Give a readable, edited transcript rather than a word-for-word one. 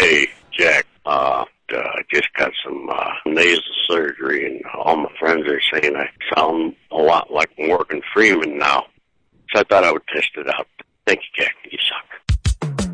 Hey, Jack, just got some nasal surgery, and all my friends are saying I sound a lot like Morgan Freeman now. So I thought I would test it out. Thank you, Jack. You suck.